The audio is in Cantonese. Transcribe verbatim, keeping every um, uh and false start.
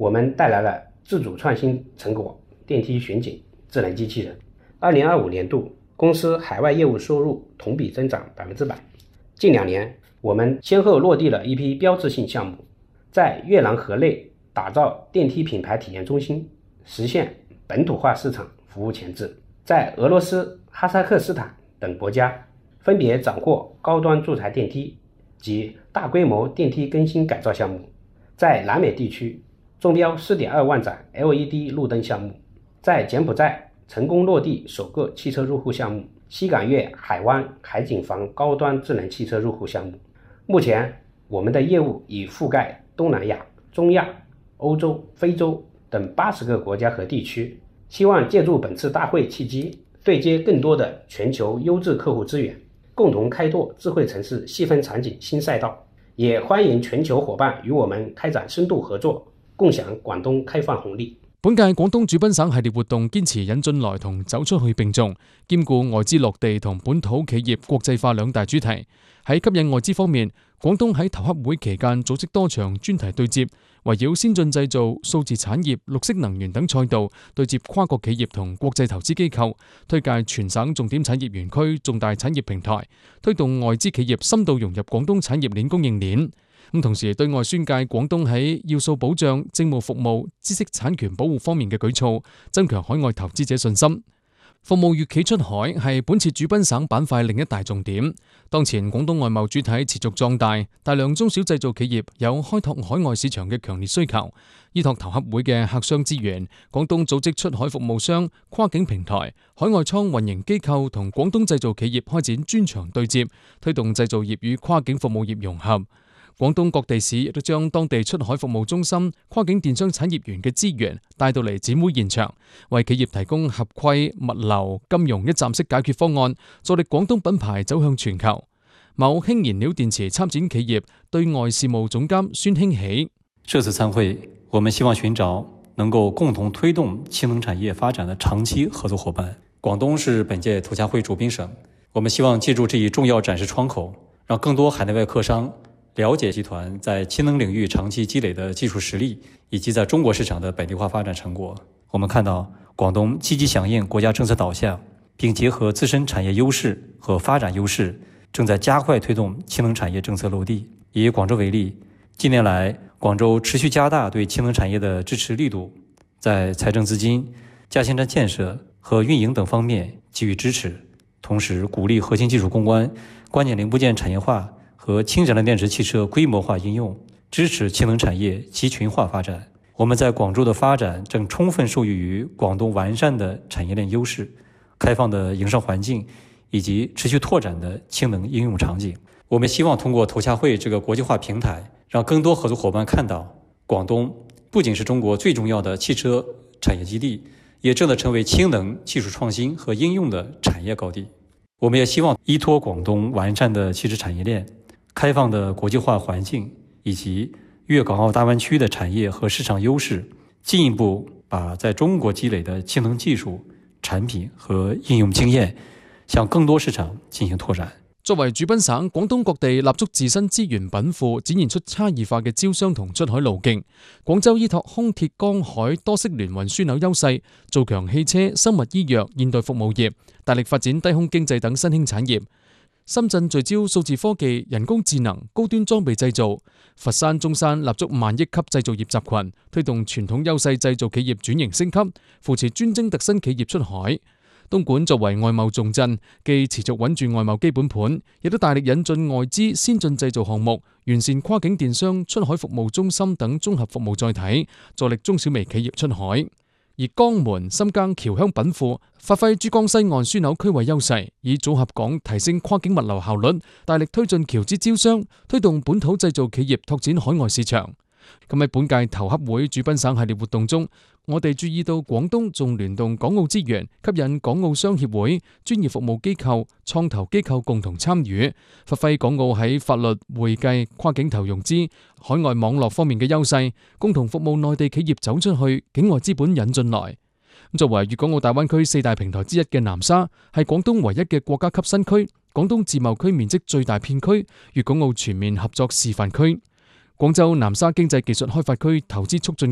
我们带来了自主创新成果电梯巡警智能机器人。二零二五年度公司海外业务收入同比增长百分之百。近两年，我们先后落地了一批标志性项目，在越南河内打造电梯品牌体验中心，实现本土化市场服务前置。在俄罗斯、哈萨克斯坦等国家，分别斩获高端住宅电梯及大规模电梯更新改造项目。在南美地区，中标 四点二万盏 L E D 路灯项目。在柬埔寨成功落地首个汽车入户项目，西港粤海湾海景房高端智能汽车入户项目。目前，我们的业务已覆盖东南亚、中亚、欧洲、非洲等八十个国家和地区，希望借助本次大会契机，对接更多的全球优质客户资源，共同开拓智慧城市细分场景新赛道。也欢迎全球伙伴与我们开展深度合作，共享廣東開放紅利。 本屆廣東主賓省系列活動堅持引進來同走出去並重，兼顧外資落地同本土企業國際化兩大主題。喺吸引外資方面，廣東喺頭洽會期間組織多場專題對接，圍繞先進製造、數字產業、綠色能源等賽道對接跨國企業同國際投資機構，推介全省重點產業園區重大產業平台，推動外資企業深度融入廣東產業鏈供應鏈。咁同時對外宣介廣東喺要素保障、政務服務、知識產權保護方面嘅舉措，增強海外投資者信心。服務粵企出海係本次主賓省板塊另一大重點。當前廣東外貿主體持續壯大，大量中小製造企業有開拓海外市場嘅強烈需求。依託投洽會嘅客商資源，廣東組織出海服務商、跨境平台、海外倉運營機構同廣東製造企業開展專場對接，推動製造業與跨境服務業融合。廣東各地市亦都將當地出海服務中心、跨境電商產業園嘅資源帶到嚟展會現場，為企業提供合規、物流、金融一站式解決方案，助力廣東品牌走向全球。某氫燃料電池參展企業對外事務總監孫興喜： 這次參會，我們希望尋找能夠共同推動氫能產業發展的長期合作夥伴。廣東是本屆頭洽會主賓省，我們希望借助這一重要展示窗口，讓更多海內外客商了解集團在氫能領域長期積累的技術實力，以及在中國市場的本地化發展成果。我們看到廣東積極響應國家政策導向，並結合自身產業優勢和發展優勢，正在加快推動氫能產業政策落地。以廣州為例，近年來廣州持續加大對氫能產業的支持力度，在財政資金、加氫站建設和運營等方面給予支持，同時鼓勵核心技術攻關、關鍵零部件產業化和氫燃料電池汽車規模化應用，支持氫能產業集群化發展。我們在廣州的發展正充分受益於廣東完善的產業鏈優勢、開放的營商環境以及持續拓展的氫能應用場景。我們希望通過頭洽會這個國際化平台，讓更多合作夥伴看到，廣東不僅是中國最重要的汽車產業基地，也正在成為氫能技術創新和應用的產業高地。我們也希望依託廣東完善的汽車產業鏈、開放的國際化環境以及粵港澳大灣區的產業和市場優勢，進一步把在中國積累的氫能技術、產品和應用經驗向更多市場進行拓展。 作為主賓省，廣東各地立足自身資源稟賦，展現出差異化嘅招商同出海路徑。廣州依託空鐵江海多式聯運樞紐優勢，做強汽車、生物醫藥、現代服務業，大力發展低空經濟等新興產業。深圳聚焦數字科技、人工智能、高端裝備製造；佛山、中山立足萬億級製造業集群，推動傳統優勢製造企業轉型升級，扶持專精特新企業出海。東莞作為外貿重鎮，既持續穩住外貿基本盤，亦都大力引進外資先進製造項目，完善跨境電商、出海服務中心等綜合服務載體，助力中小微企業出海。而江門、深耕僑鄉稟賦，發揮珠江西岸樞紐區位優勢，以組合港提升跨境物流效率，大力推進僑資招商，推動本土製造企業拓展海外市場。咁喺本屆頭洽會主賓省系列活動中，我哋注意到廣東仲聯動港澳資源，吸引港澳商協會、專業服務機構、創投機構共同參與，發揮港澳喺法律、會計、跨境投融資、海外網絡方面嘅優勢，共同服務內地企業走出去，境外資本引進來。作為粵港澳大灣區四大平台之一嘅南沙，係廣東唯一嘅國家級新區，廣東自貿區面積最大片區，粵港澳全面合作示範區。廣州南沙經濟技術開發區投資促進